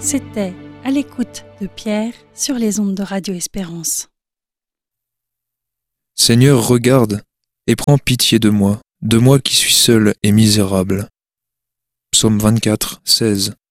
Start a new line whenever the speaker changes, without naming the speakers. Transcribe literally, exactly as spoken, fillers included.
C'était À l'écoute de Pierre sur les ondes de Radio Espérance.
Seigneur, regarde et prends pitié de moi, de moi qui suis seul et misérable. Psaume vingt-quatre, seize.